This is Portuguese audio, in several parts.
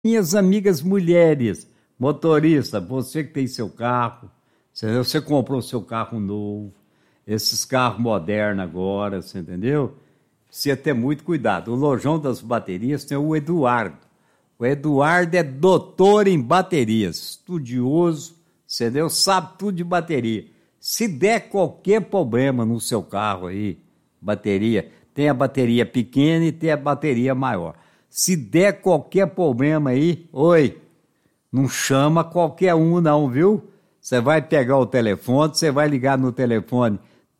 Minhas amigas mulheres, motorista, você que tem seu carro, você comprou seu carro novo, esses carros modernos agora, você entendeu? Precisa ter muito cuidado. O Lojão das Baterias tem o Eduardo. O Eduardo é doutor em baterias, estudioso, entendeu? Sabe tudo de bateria. Se der qualquer problema no seu carro aí, bateria, tem a bateria pequena e tem a bateria maior. Se der qualquer problema aí, não chama qualquer um não, viu? Você vai pegar o telefone, você vai ligar no telefone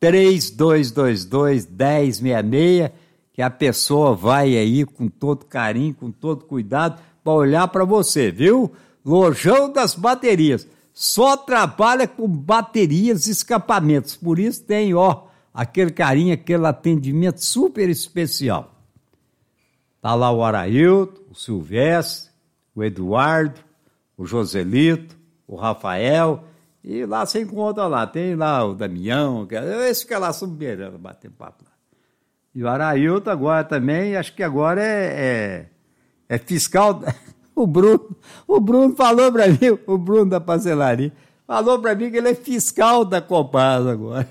3222-1066, que a pessoa vai aí com todo carinho, com todo cuidado, para olhar para você, viu? Lojão das Baterias. Só trabalha com baterias e escapamentos. Por isso tem, aquele carinho, aquele atendimento super especial. Tá lá o Arailton, o Silvestre, o Eduardo, o Joselito, o Rafael, e lá você encontra lá, tem lá o Damião, esse fica lá subbeirando, batendo papo lá. E o Arailton agora também, acho que agora é fiscal, o Bruno falou pra mim, o Bruno da parcelaria, falou pra mim que ele é fiscal da Copasa agora.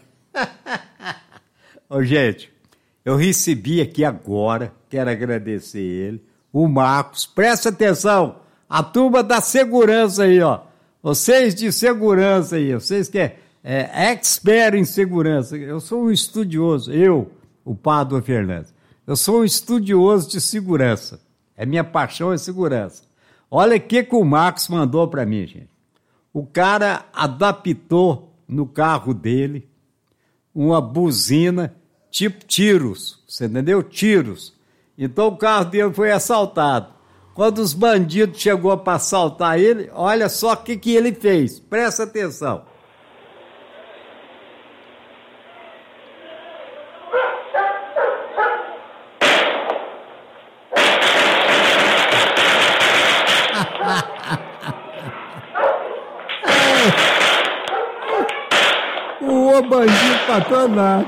Ô, gente, eu recebi aqui agora, quero agradecer ele, o Marcos, presta atenção, a turma da segurança aí, vocês de segurança aí, vocês que é expert em segurança, eu sou um estudioso, o Padua Fernandes, eu sou um estudioso de segurança, minha paixão é segurança. Olha o que o Marcos mandou para mim, gente. O cara adaptou no carro dele uma buzina tipo tiros, você entendeu? Tiros. Então o carro dele foi assaltado. Quando os bandidos chegou para assaltar ele, olha só o que ele fez. Presta atenção. O bandido pra todo lado.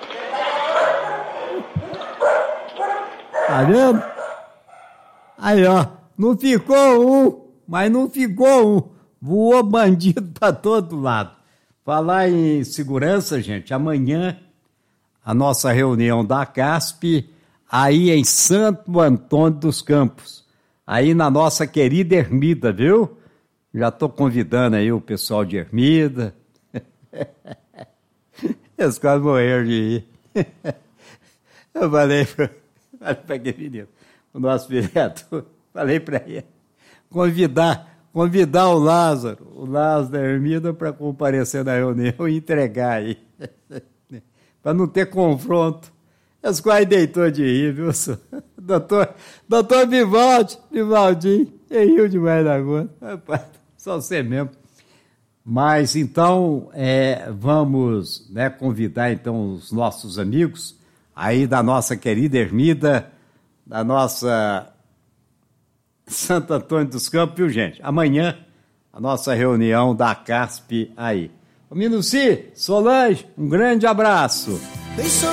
Tá vendo? Aí, não ficou mas não ficou um. Voou bandido pra todo lado. Falar em segurança, gente, amanhã a nossa reunião da CASP aí em Santo Antônio dos Campos, aí na nossa querida Ermida, viu? Já tô convidando aí o pessoal de Ermida. Eles quase morreram de ir. Eu falei para aquele menino, o nosso vereador, falei para ele, convidar o Lázaro da Ermida para comparecer na reunião e entregar aí, para não ter confronto. Eles quase deitou de rir, viu? Doutor Vivaldinho, riu demais da conta. Rapaz, só você mesmo. Mas então vamos convidar então os nossos amigos aí da nossa querida Ermida, da nossa Santo Antônio dos Campos, viu, gente? Amanhã a nossa reunião da CASP aí. Ô Minuci, Solange, um grande abraço.